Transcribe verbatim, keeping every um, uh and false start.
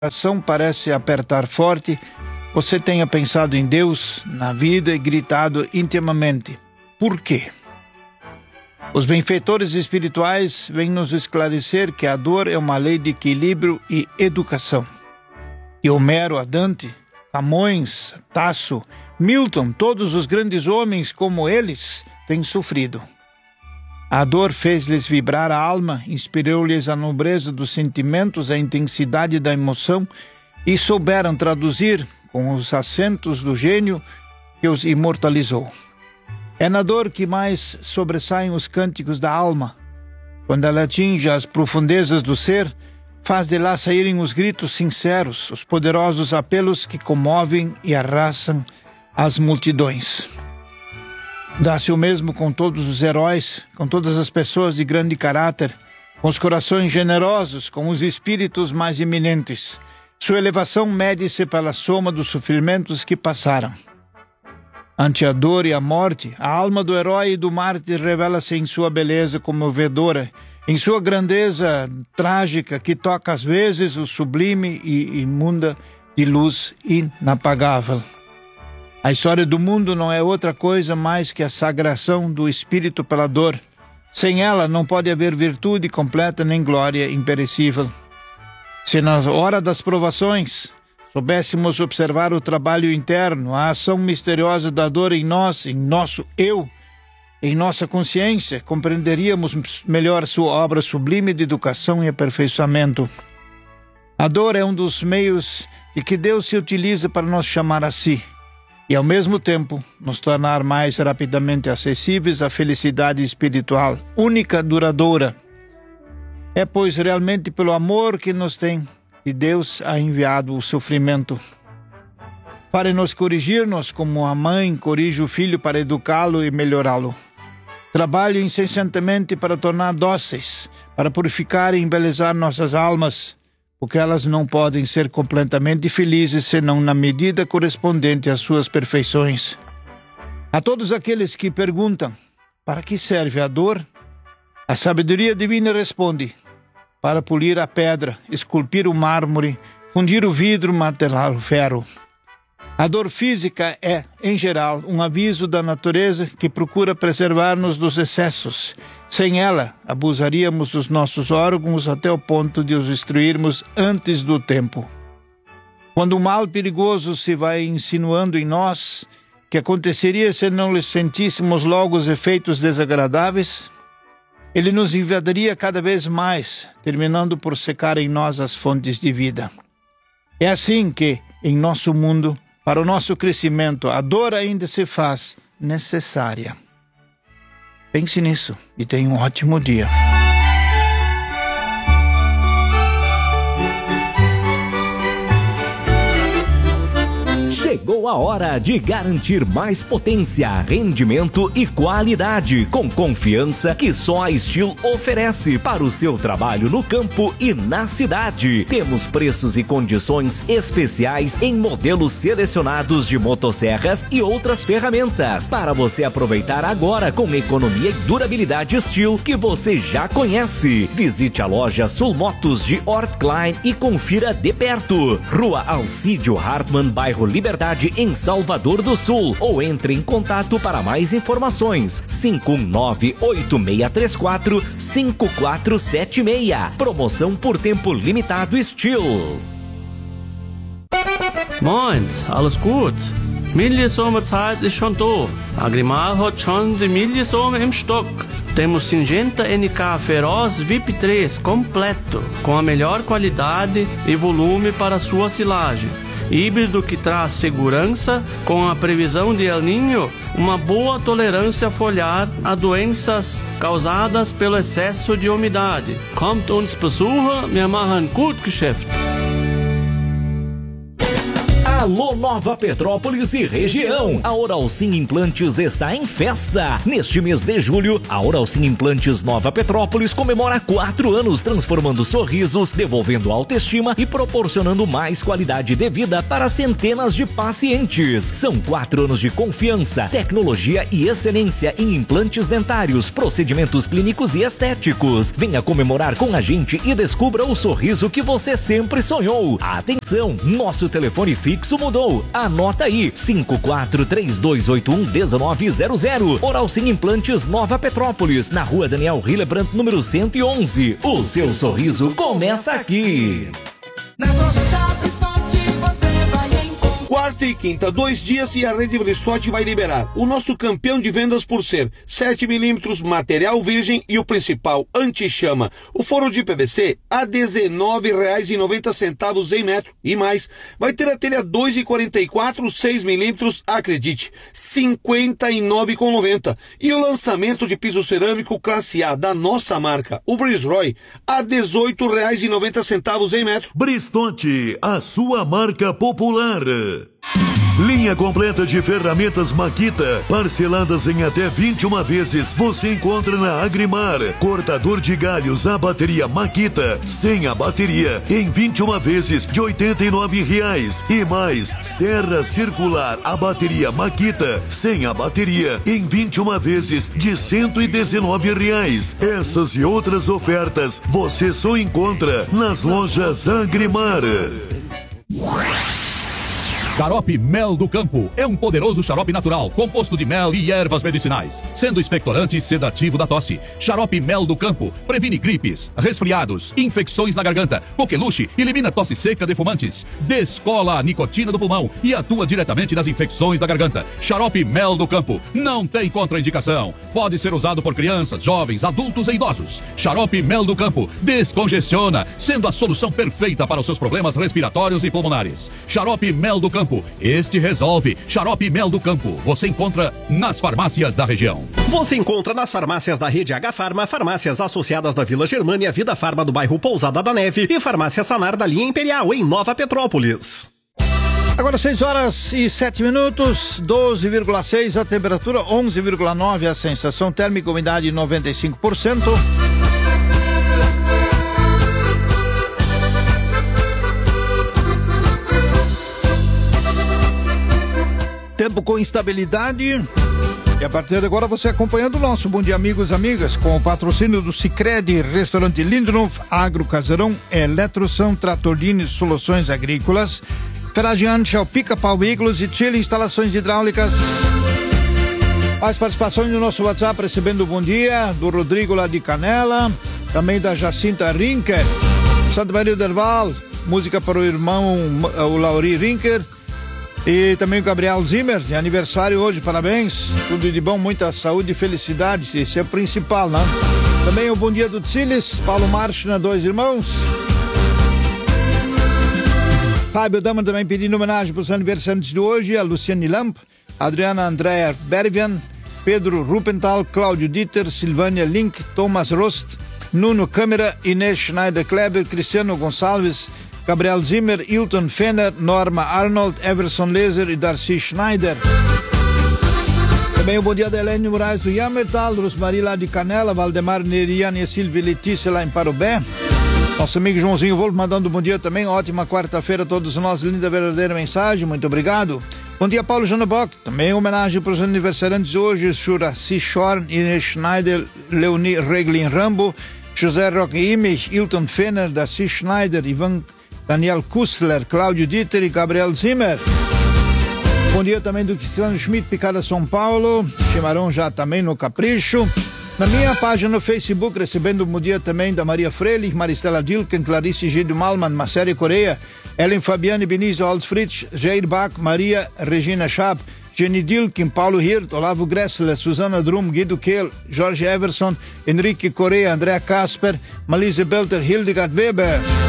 coração parece apertar forte, você tenha pensado em Deus, na vida e gritado intimamente: por quê? Os benfeitores espirituais vêm nos esclarecer que a dor é uma lei de equilíbrio e educação. E Homero, a Dante, Camões, Tasso, Milton, todos os grandes homens como eles têm sofrido. A dor fez-lhes vibrar a alma, inspirou-lhes a nobreza dos sentimentos, a intensidade da emoção e souberam traduzir com os acentos do gênio que os imortalizou. É na dor que mais sobressaem os cânticos da alma. Quando ela atinge as profundezas do ser, faz de lá saírem os gritos sinceros, os poderosos apelos que comovem e arrasam as multidões. Dá-se o mesmo com todos os heróis, com todas as pessoas de grande caráter, com os corações generosos, com os espíritos mais eminentes. Sua elevação mede-se pela soma dos sofrimentos que passaram. Ante a dor e a morte, a alma do herói e do mártir revela-se em sua beleza comovedora, em sua grandeza trágica que toca às vezes o sublime e imunda de luz inapagável. A história do mundo não é outra coisa mais que a sagração do espírito pela dor. Sem ela não pode haver virtude completa nem glória imperecível. Se na hora das provações soubéssemos observar o trabalho interno, a ação misteriosa da dor em nós, em nosso eu, em nossa consciência, compreenderíamos melhor sua obra sublime de educação e aperfeiçoamento. A dor é um dos meios de que Deus se utiliza para nos chamar a si e, ao mesmo tempo, nos tornar mais rapidamente acessíveis à felicidade espiritual, única, duradoura. É, pois, realmente pelo amor que nos tem que Deus ha enviado o sofrimento. Para nos corrigir-nos como a mãe corrige o filho para educá-lo e melhorá-lo. Trabalho incessantemente para tornar dóceis, para purificar e embelezar nossas almas, porque elas não podem ser completamente felizes senão na medida correspondente às suas perfeições. A todos aqueles que perguntam: para que serve a dor? A sabedoria divina responde: para polir a pedra, esculpir o mármore, fundir o vidro, martelar o ferro. A dor física é, em geral, um aviso da natureza que procura preservar-nos dos excessos. Sem ela, abusaríamos dos nossos órgãos até o ponto de os destruirmos antes do tempo. Quando o mal perigoso se vai insinuando em nós, que aconteceria se não lhe sentíssemos logo os efeitos desagradáveis? Ele nos invadiria cada vez mais, terminando por secar em nós as fontes de vida. É assim que, em nosso mundo, para o nosso crescimento, a dor ainda se faz necessária. Pense nisso e tenha um ótimo dia. Chegou a hora de garantir mais potência, rendimento e qualidade, com confiança que só a Steel oferece para o seu trabalho no campo e na cidade. Temos preços e condições especiais em modelos selecionados de motosserras e outras ferramentas, para você aproveitar agora com economia e durabilidade Steel que você já conhece. Visite a loja Sul Motos de Ort Klein e confira de perto. Rua Alcídio Hartmann, bairro Liberdade, em Salvador do Sul, ou entre em contato para mais informações. cinco um nove, oito seis três quatro, cinco quatro sete seis. Promoção por tempo limitado Steel. Moin, alles gut? Milchsommerzeit ist schon da. Agrimal hat schon die Milchsomme im Stock. Temos Syngenta N K Feroz V I P três completo, com a melhor qualidade e volume para sua silagem. Híbrido que traz segurança, com a previsão de El Niño, uma boa tolerância foliar a doenças causadas pelo excesso de umidade. Kommt uns besuchen, wir machen gut Geschäft. Alô Nova Petrópolis e região. A Oral Sim Implantes está em festa. Neste mês de julho, a Oral Sim Implantes Nova Petrópolis comemora quatro anos transformando sorrisos, devolvendo autoestima e proporcionando mais qualidade de vida para centenas de pacientes. São quatro anos de confiança, tecnologia e excelência em implantes dentários, procedimentos clínicos e estéticos. Venha comemorar com a gente e descubra o sorriso que você sempre sonhou. Atenção, nosso telefone fixo mudou. Anota aí, cinco quatro três dois oito um um nove zero zero. Oral Sim Implantes Nova Petrópolis, na rua Daniel Hillebrandt, número cento e onze. O seu sorriso começa aqui. Nas lojas da Bristote você vai encontrar. Quarta e quinta, dois dias e a Rede Bristote vai liberar o nosso campeão de vendas por ser sete milímetros, material virgem e o principal, anti-chama. O forro de P V C a dezenove reais e noventa centavos em metro e mais. Vai ter a telha dois e quarenta e quatro, seis milímetros, acredite, cinquenta e nove reais e noventa centavos. E o lançamento de piso cerâmico classe A da nossa marca, o Brisroy, a dezoito reais e noventa centavos em metro. Bristote, a sua marca popular. Linha completa de ferramentas Makita, parceladas em até vinte e uma vezes, você encontra na Agrimar. Cortador de galhos a bateria Makita, sem a bateria, em vinte e uma vezes de oitenta e nove reais. E mais, serra circular a bateria Makita, sem a bateria, em vinte e uma vezes de cento e dezenove reais. Essas e outras ofertas você só encontra nas lojas Agrimar. Xarope Mel do Campo é um poderoso xarope natural, composto de mel e ervas medicinais, sendo expectorante e sedativo da tosse. Xarope Mel do Campo previne gripes, resfriados, infecções na garganta, coqueluche, elimina tosse seca de fumantes, descola a nicotina do pulmão e atua diretamente nas infecções da garganta. Xarope Mel do Campo não tem contraindicação. Pode ser usado por crianças, jovens, adultos e idosos. Xarope Mel do Campo descongestiona, sendo a solução perfeita para os seus problemas respiratórios e pulmonares. Xarope Mel do Campo, este resolve. Xarope Mel do Campo, você encontra nas farmácias da região. Você encontra nas farmácias da rede H Farma, farmácias associadas da Vila Germânia, Vida Farma do bairro Pousada da Neve e farmácia Sanar da linha Imperial, em Nova Petrópolis. Agora seis horas e sete minutos, doze vírgula seis a temperatura, onze vírgula nove a sensação térmica, umidade noventa e cinco por cento. Tempo com instabilidade. E a partir de agora você acompanhando o nosso Bom Dia Amigos e Amigas, com o patrocínio do Sicredi, Restaurante Lindhof, Agro Casarão, Eletroção, Tratorline Soluções Agrícolas, Ferragian, Shell, Pica-Pau Veículos e Chile Instalações Hidráulicas. As participações no nosso WhatsApp, recebendo o bom dia do Rodrigo lá de Canela, também da Jacinta Rinker, Santa Maria del Val, música para o irmão o Lauri Rinker. E também o Gabriel Zimmer, de aniversário hoje, parabéns. Tudo de bom, muita saúde e felicidade, esse é o principal, né? Também o bom dia do Tsilis, Paulo Marchna, dois irmãos. Fábio Dama também pedindo homenagem para os aniversariantes de hoje, a Luciane Lamp, Adriana Andrea Bervian, Pedro Rupenthal, Cláudio Dieter, Silvânia Link, Thomas Rost, Nuno Câmara, Inês Schneider Kleber, Cristiano Gonçalves, Gabriel Zimmer, Hilton Fenner, Norma Arnold, Everson Leser e Darcy Schneider. Também o bom dia da Helene Moraes do Yamertal, Rosmari lá de Canela, Valdemar Neriane e Silvia Letícia lá em Parobé. Nosso amigo Joãozinho Wolf mandando um bom dia também. Ótima quarta-feira a todos nós, linda verdadeira mensagem, muito obrigado. Bom dia, Paulo Janobock, também homenagem para os aniversariantes de hoje, Shuraci Schorn, Inês Schneider, Leonie Reglin Rambo, José Roque Imich, Hilton Fenner, Darcy Schneider, Ivan Daniel Kussler, Cláudio Dieter e Gabriel Zimmer. Bom dia também do Cristiano Schmidt, Picada São Paulo, Chimarão já também no Capricho. Na minha página no Facebook, recebendo um bom dia também da Maria Freilich, Maristela Dilken, Clarice Gido Malman, Macéria Correia, Ellen Fabiane, Benizio Alsfritz, Jair Bach, Maria Regina Schaap, Jenny Dilken, Paulo Hirt, Olavo Gressler, Susana Drum, Guido Kehl, Jorge Everson, Henrique Correia, Andrea Kasper, Malise Belter, Hildegard Weber.